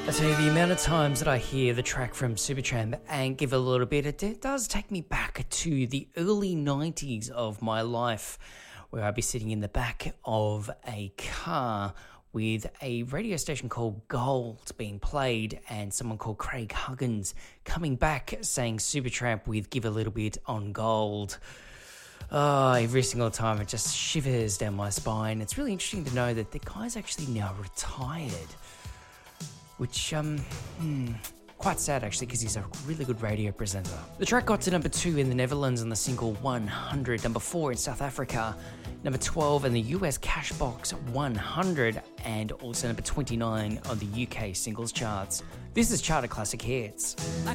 I tell you, the amount of times that I hear the track from Supertramp and give a little bit, it does take me back to the early 90s of my life, where I'd be sitting in the back of a car with a radio station called Gold being played and someone called Craig Huggins coming back saying Supertramp with Give a Little Bit on Gold. Oh, every single time it just shivers down my spine. It's really interesting to know that the guy's actually now retired. Which, quite sad actually, because he's a really good radio presenter. The track got to number 2 in the Netherlands on the single 100, number 4 in South Africa, number 12 in the US Cashbox 100, and also number 29 on the UK singles charts. This is Charter Classic Hits.